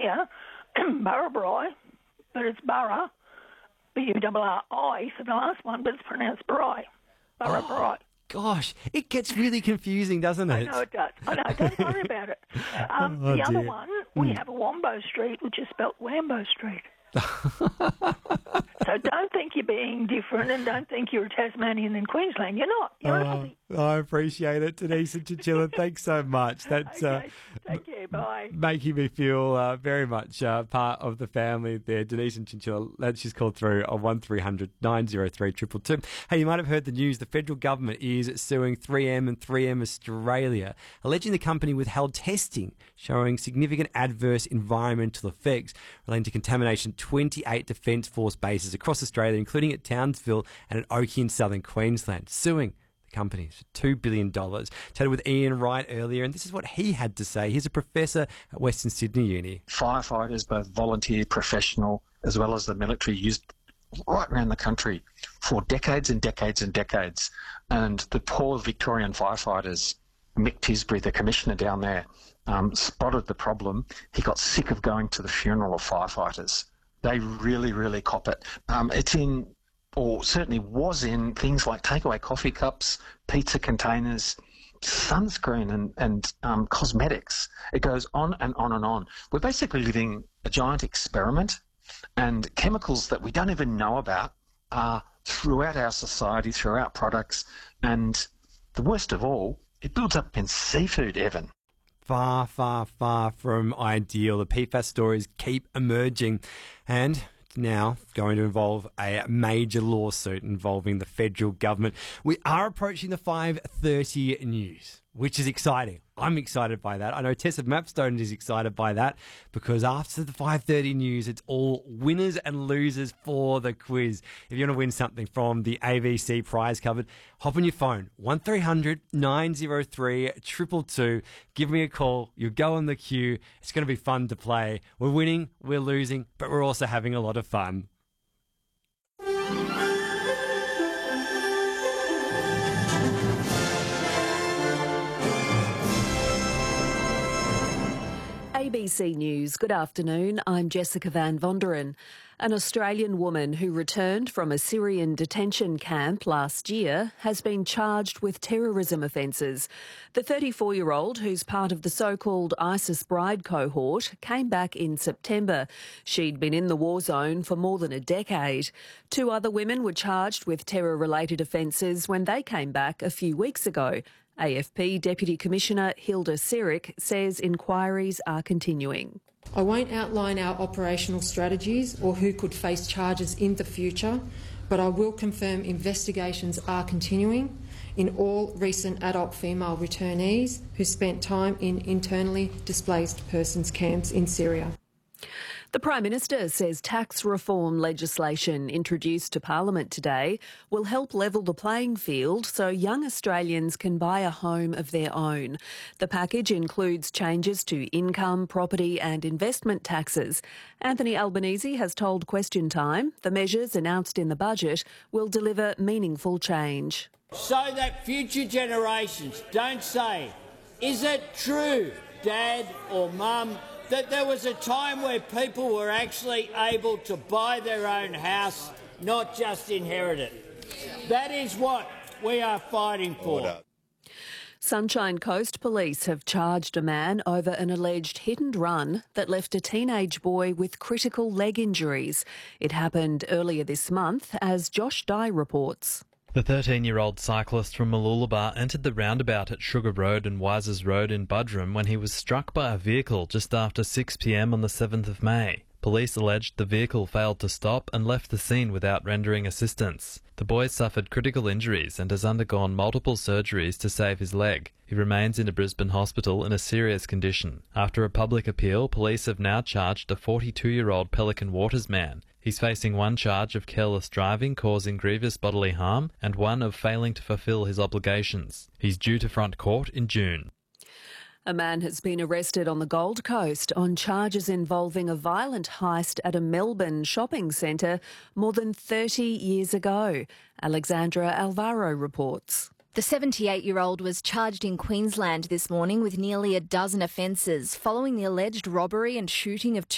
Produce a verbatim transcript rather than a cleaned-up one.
here, Burrabri, but it's Burra, B U R R I for the last one, but it's pronounced Bri. Burrabri. Oh, gosh, it gets really confusing, doesn't it? I know it does. I know, don't worry about it. Um, Oh, the other dear. one, we Mm. have a Wombo Street, which is spelt Wambo Street. So don't think you're being different, and don't think you're a Tasmanian in Queensland. You're not. You're an Aussie. Oh, I appreciate it, Denise and Chinchilla. Thanks so much. That's uh, Okay, take care, bye. making me feel uh, very much uh, part of the family there. Denise and Chinchilla, let's just call through on one three hundred nine oh three two two two. Hey, you might have heard the news. The federal government is suing three M and three M Australia, alleging the company withheld testing showing significant adverse environmental effects relating to contamination at twenty-eight Defence Force bases across Australia, including at Townsville and at Oakey in southern Queensland, suing the companies for two billion dollars. Chatted with Ian Wright earlier, and this is what he had to say. He's a professor at Western Sydney Uni. Firefighters, both volunteer, professional, as well as the military, used right around the country for decades and decades and decades. And the poor Victorian firefighters, Mick Tisbury, the commissioner down there, um, spotted the problem. He got sick of going to the funeral of firefighters. They really, really cop it. Um, it's in, or certainly was in, things like takeaway coffee cups, pizza containers, sunscreen and, and um, cosmetics. It goes on and on and on. We're basically living a giant experiment, and chemicals that we don't even know about are throughout our society, throughout products, and the worst of all, it builds up in seafood, Evan. Far, far, far from ideal. The P FAS stories keep emerging, and it's now going to involve a major lawsuit involving the federal government. We are approaching the five thirty news, which is exciting. I'm excited by that. I know Tessa Mapstone is excited by that, because after the five thirty news, it's all winners and losers for the quiz. If you want to win something from the A V C prize cupboard, hop on your phone, one three hundred nine oh three two two two. Give me a call. You'll go on the queue. It's going to be fun to play. We're winning, we're losing, but we're also having a lot of fun. A B C News, good afternoon. I'm Jessica Van Vonderen. An Australian woman who returned from a Syrian detention camp last year has been charged with terrorism offences. The thirty-four-year-old, who's part of the so-called ISIS Bride cohort, came back in September. She'd been in the war zone for more than a decade. Two other women were charged with terror-related offences when they came back a few weeks ago. A F P Deputy Commissioner Hilda Sirik says inquiries are continuing. I won't outline our operational strategies or who could face charges in the future, but I will confirm investigations are continuing in all recent adult female returnees who spent time in internally displaced persons camps in Syria. The Prime Minister says tax reform legislation introduced to Parliament today will help level the playing field so young Australians can buy a home of their own. The package includes changes to income, property and investment taxes. Anthony Albanese has told Question Time the measures announced in the budget will deliver meaningful change. So that future generations don't say, is it true, Dad or Mum, that there was a time where people were actually able to buy their own house, not just inherit it. That is what we are fighting for. Sunshine Coast Police have charged a man over an alleged hit and run that left a teenage boy with critical leg injuries. It happened earlier this month, as Josh Dye reports. The thirteen-year-old cyclist from Mooloolaba entered the roundabout at Sugar Road and Wisers Road in Buderim when he was struck by a vehicle just after six p m on the seventh of May. Police alleged the vehicle failed to stop and left the scene without rendering assistance. The boy suffered critical injuries and has undergone multiple surgeries to save his leg. He remains in a Brisbane hospital in a serious condition. After a public appeal, police have now charged a forty-two-year-old Pelican Waters man. He's facing one charge of careless driving causing grievous bodily harm and one of failing to fulfil his obligations. He's due to front court in June. A man has been arrested on the Gold Coast on charges involving a violent heist at a Melbourne shopping centre more than thirty years ago. Alexandra Alvaro reports. The seventy-eight-year-old was charged in Queensland this morning with nearly a dozen offences following the alleged robbery and shooting of two